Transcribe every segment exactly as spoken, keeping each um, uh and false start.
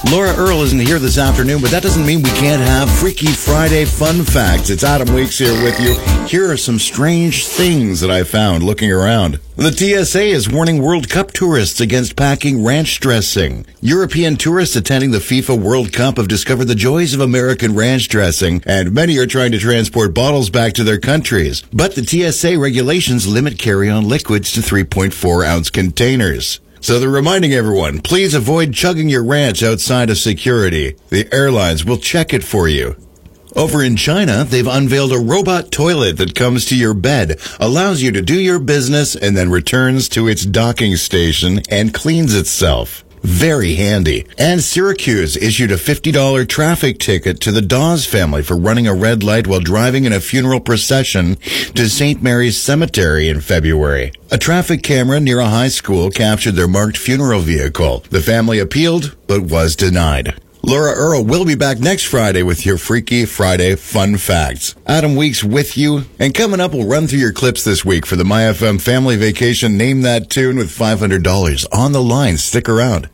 Laura Earle isn't here this afternoon, but that doesn't mean we can't have Freaky Friday fun facts. It's Adam Weeks here with you. Here are some strange things that I found looking around. The T S A is warning World Cup tourists against packing ranch dressing. European tourists attending the FIFA World Cup have discovered the joys of American ranch dressing, and many are trying to transport bottles back to their countries. But the T S A regulations limit carry-on liquids to three point four ounce containers. So they're reminding everyone, please avoid chugging your ranch outside of security. The airlines will check it for you. Over in China, they've unveiled a robot toilet that comes to your bed, allows you to do your business, and then returns to its docking station and cleans itself. Very handy. And Syracuse issued a fifty dollars traffic ticket to the Dawes family for running a red light while driving in a funeral procession to Saint Mary's Cemetery in February. A traffic camera near a high school captured their marked funeral vehicle. The family appealed, but was denied. Laura Earle will be back next Friday with your Freaky Friday fun facts. Adam Weeks with you. And coming up, we'll run through your clips this week for the My F M Family Vacation Name That Tune with five hundred dollars on the line. Stick around.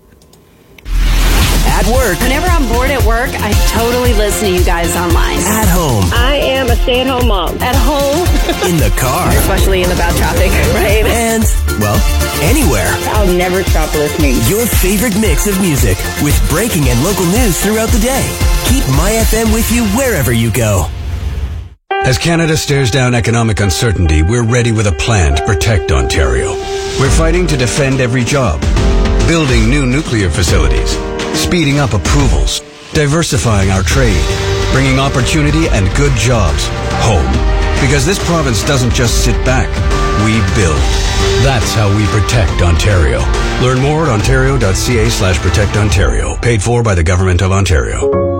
At work. Whenever I'm bored at work, I totally listen to you guys online. At home. I am a stay-at-home mom. At home. In the car. Especially in the bad traffic, right? And, well, anywhere. I'll never stop listening. Your favorite mix of music with breaking and local news throughout the day. Keep My F M with you wherever you go. As Canada stares down economic uncertainty, we're ready with a plan to protect Ontario. We're fighting to defend every job, building new nuclear facilities, speeding up approvals, diversifying our trade, bringing opportunity and good jobs home. Because this province doesn't just sit back, we build. That's how we protect Ontario. Learn more at ontario.ca slash protect Ontario. Paid for by the Government of Ontario.